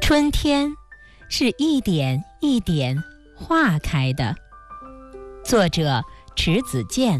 春天是一点一点化开的。作者迟子建。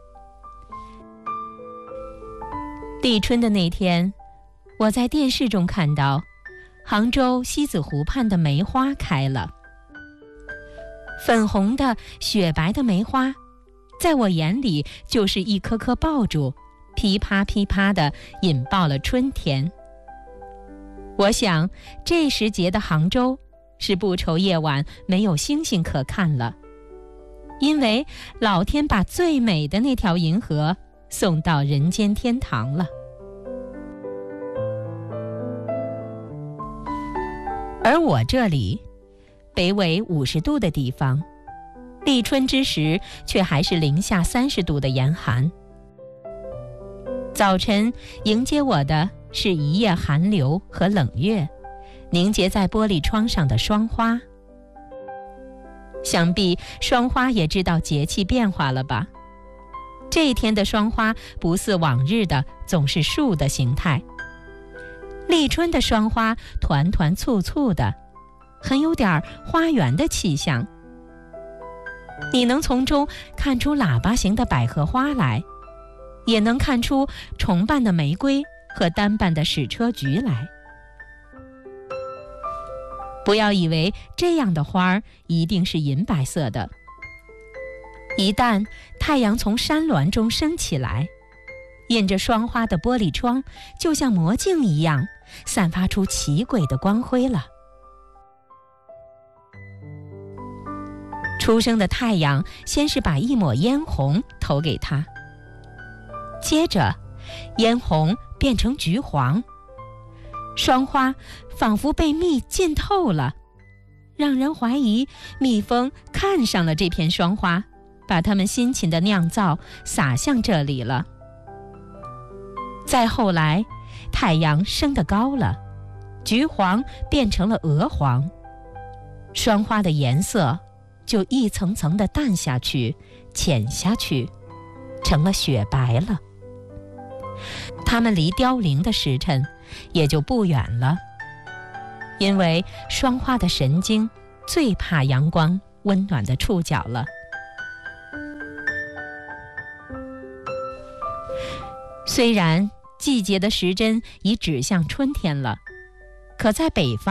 立春的那天，我在电视中看到杭州西子湖畔的梅花开了。粉红的、雪白的梅花，在我眼里就是一颗颗爆竹，噼啪噼啪地引爆了春天。我想，这时节的杭州是不愁夜晚没有星星可看了，因为老天把最美的那条银河送到人间天堂了。而我这里，北纬50度的地方，立春之时却还是零下30度的严寒。早晨迎接我的是一夜寒流和冷月，凝结在玻璃窗上的霜花。想必霜花也知道节气变化了吧？这一天的霜花不似往日的总是树的形态，立春的霜花团团簇簇的，很有点花园的气象。你能从中看出喇叭形的百合花来，也能看出重瓣的玫瑰和单瓣的矢车菊来。不要以为这样的花儿一定是银白色的，一旦太阳从山峦中升起来，映着霜花的玻璃窗就像魔镜一样，散发出奇诡的光辉了。初升的太阳先是把一抹嫣红投给它，接着嫣红变成橘黄，霜花仿佛被蜜浸透了，让人怀疑蜜蜂看上了这片霜花，把它们辛勤的酿造洒向这里了。再后来，太阳升得高了，橘黄变成了鹅黄，霜花的颜色就一层层地淡下去、浅下去，成了雪白了。它们离凋零的时辰也就不远了，因为霜花的神经最怕阳光温暖的触角了。虽然季节的时针已指向春天了，可在北方